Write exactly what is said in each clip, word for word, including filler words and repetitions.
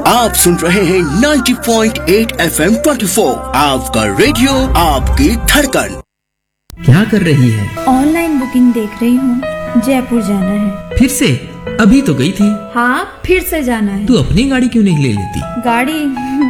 आप सुन रहे हैं नब्बे पॉइंट आठ एफ एम चौबीस, आपका रेडियो आपकी धड़कन। क्या कर रही है? ऑनलाइन बुकिंग देख रही हूँ, जयपुर जाना है। फिर से? अभी तो गई थी। हाँ, फिर से जाना है। तू अपनी गाड़ी क्यों नहीं ले लेती? गाड़ी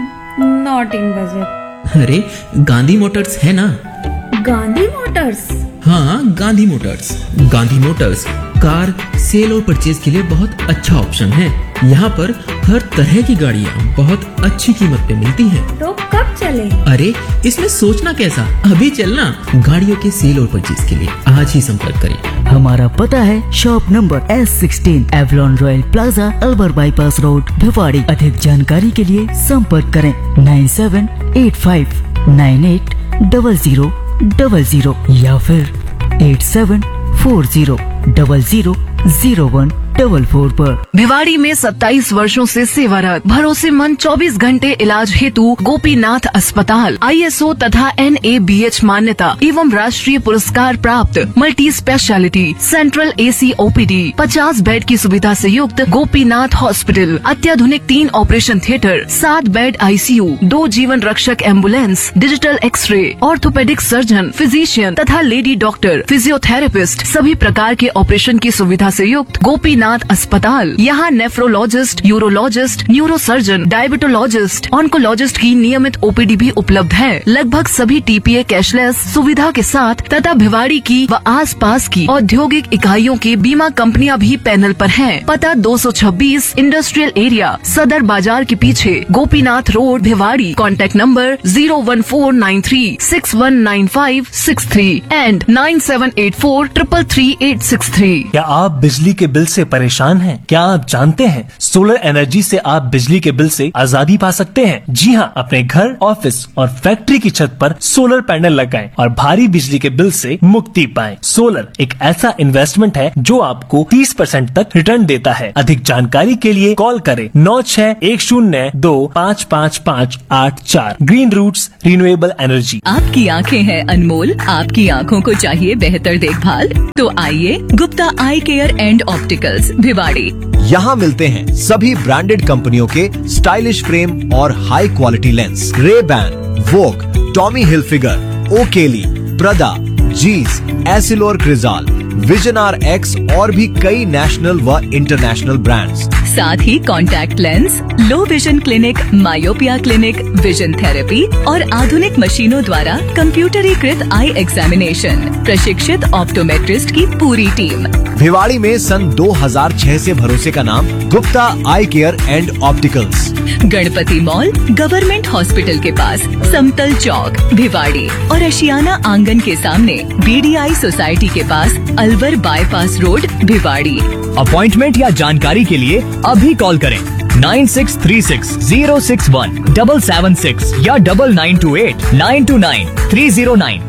नॉट इन बजट। अरे गांधी मोटर्स है ना। गांधी मोटर्स? हाँ, Gandhi Motors. Gandhi Motors car cell और परचेज के लिए बहुत अच्छा ऑप्शन है। यहाँ पर हर तरह की गाड़ियाँ बहुत अच्छी कीमत पे मिलती हैं। तो कब चले? अरे इसमें सोचना कैसा, अभी चलना। गाड़ियों के सेल और परचेज के लिए आज ही संपर्क करें। हमारा पता है shop number S sixteen Avalon royal plaza अल्बर bypass road Bhiwadi. अधिक जानकारी के लिए संपर्क करें nine seven eight five nine eight double zero double zero या फिर eight seven four zero double zero zero one double four पर। भिवाड़ी में सत्ताईस वर्षों से सेवारत भरोसेमंद चौबीस घंटे इलाज हेतु गोपीनाथ अस्पताल आई एस ओ तथा एन ए बी एच मान्यता एवं राष्ट्रीय पुरस्कार प्राप्त मल्टी स्पेशलिटी सेंट्रल ए सी ओ पी डी पचास बेड की सुविधा से युक्त गोपीनाथ हॉस्पिटल, अत्याधुनिक तीन ऑपरेशन थिएटर, सात बेड आई सी यू, दो जीवन रक्षक ambulance, digital x ray, orthopaedic surgeon, physician तथा लेडी डॉक्टर, फिजियोथेरेपिस्ट, सभी प्रकार के ऑपरेशन की सुविधा से युक्त गोपीनाथ अस्पताल। यहाँ nephrologist, urologist, neuro surgeon, diabetologist, oncologist की नियमित ओ पी डी भी उपलब्ध है। लगभग सभी टी पी ए कैशलेस सुविधा के साथ तथा भिवाड़ी की व आसपास की औद्योगिक इकाइयों की बीमा कंपनियां भी पैनल पर हैं। पता दो सौ छब्बीस इंडस्ट्रियल एरिया, सदर बाजार के पीछे, Gopinath road, Bhiwadi. Contact number zero one four nine three six one nine five six three and nine seven eight four triple three eight six three. क्या आप बिजली के बिल से परेशान हैं? क्या आप जानते हैं सोलर एनर्जी से आप बिजली के बिल से आजादी पा सकते हैं? जी हाँ, अपने घर, ऑफिस और फैक्ट्री की छत पर सोलर पैनल लगाएं और भारी बिजली के बिल से मुक्ति पाएं। सोलर एक ऐसा इन्वेस्टमेंट है जो आपको तीस परसेंट तक रिटर्न देता है। अधिक जानकारी के लिए कॉल करें नौ छह एक शून्य दो पाँच पाँच पाँच आठ चार। Green roots renewable energy. आपकी आँखें हैं अनमोल, आपकी आँखों को चाहिए बेहतर देखभाल, तो आइए गुप्ता आई केयर एंड ऑप्टिकल्स भिवाड़ी। यहाँ मिलते हैं सभी ब्रांडेड कंपनियों के स्टाइलिश फ्रेम और high quality lens. Ray Ban, वोग, टॉमी हिलफिगर, ओकेली, प्रदा, जीस, एसिलोर क्रिजाल, विजन आर एक्स और भी कई नेशनल व इंटरनेशनल ब्रांड्स। साथ ही contact lens, low vision clinic, myopia clinic, vision therapy और आधुनिक मशीनों द्वारा कंप्यूटरीकृत आई एग्जामिनेशन, प्रशिक्षित ऑप्टोमेट्रिस्ट की पूरी टीम। भिवाड़ी में सन दो हज़ार छह से भरोसे का नाम गुप्ता आई care and opticals. Ganpati mall, government hospital के पास, समतल चौक, भिवाड़ी और अशियाना आंगन के सामने, बी डी आई सोसाइटी के पास, Alwar bypass road, Bhiwadi. Appointment या जानकारी के लिए अभी कॉल करें nine six three six zero six one double seven six या double nine to eight nine to nine three zero nine.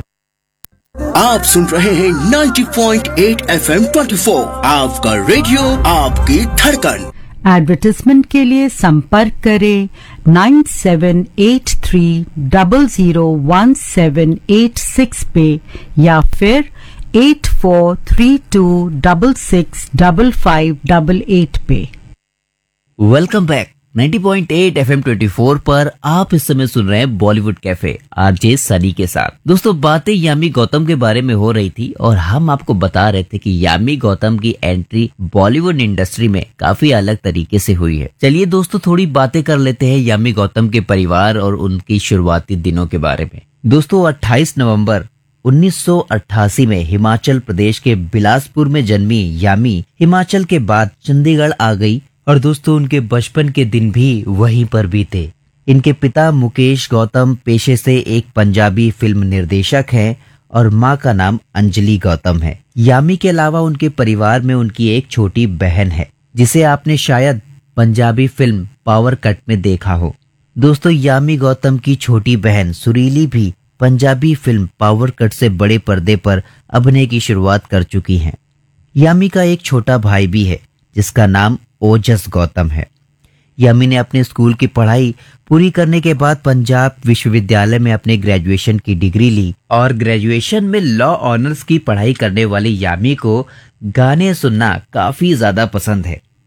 आप सुन रहे हैं नब्बे पॉइंट आठ एफ एम चौबीस, आपका रेडियो आपकी धड़कन। एडवर्टाइजमेंट के लिए संपर्क करें nine seven eight three double zero one seven eight six पे या फिर eight four three to double six double five double eight पे। Welcome back. नब्बे पॉइंट आठ एफ एम चौबीस पर आप इस समय सुन रहे हैं बॉलीवुड कैफे आरजे सनी के साथ। दोस्तों, बातें यामी गौतम के बारे में हो रही थी और हम आपको बता रहे थे कि यामी गौतम की एंट्री बॉलीवुड इंडस्ट्री में काफी अलग तरीके से हुई है। चलिए दोस्तों, थोड़ी बातें कर लेते हैं यामी गौतम के परिवार और उनकी शुरुआती दिनों के बारे में। दोस्तों, अट्ठाईस नवम्बर उन्नीस सौ अट्ठासी में हिमाचल प्रदेश के बिलासपुर में जन्मी यामी हिमाचल के बाद चंडीगढ़ आ गई और दोस्तों उनके बचपन के दिन भी वहीं पर बीते। इनके पिता मुकेश गौतम पेशे से एक पंजाबी फिल्म निर्देशक हैं और मां का नाम अंजलि गौतम है। यामी के अलावा उनके परिवार में उनकी एक छोटी बहन है जिसे आपने शायद पंजाबी फिल्म पावर कट में देखा हो। दोस्तों, यामी गौतम की छोटी बहन सुरीली भी पंजाबी फिल्म पावर कट से बड़े पर्दे पर अभिनय की शुरुआत कर चुकी हैं। यामी का एक छोटा भाई भी है जिसका नाम ओजस गौतम है। यामी ने अपने स्कूल की पढ़ाई पूरी करने के बाद पंजाब विश्वविद्यालय में अपने ग्रेजुएशन की डिग्री ली और ग्रेजुएशन में लॉ ऑनर्स की पढ़ाई करने वाली यामी को गाने सुनना काफी ज्यादा पसंद है।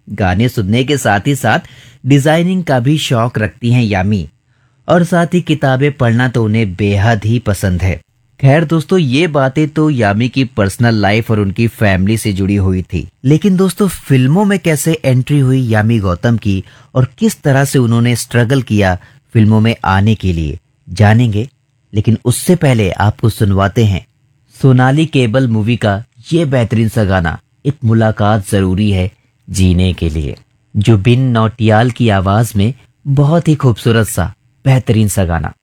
गाने सुनने के साथ ही साथ डिजाइनिंग का भी शौक रखती हैं यामी, और साथ ही किताबें पढ़ना तो उन्हें बेहद ही पसंद है। खैर दोस्तों, ये बातें तो यामी की पर्सनल लाइफ और उनकी फैमिली से जुड़ी हुई थी, लेकिन दोस्तों फिल्मों में कैसे एंट्री हुई यामी गौतम की और किस तरह से उन्होंने स्ट्रगल किया फिल्मों में आने के लिए, जानेंगे। लेकिन उससे पहले आपको सुनवाते हैं सोनाली केबल मूवी का ये बेहतरीन सा गाना, एक मुलाकात जरूरी है जीने के लिए, जो बिन नौटियाल की आवाज में बहुत ही खूबसूरत सा बेहतरीन सा गाना।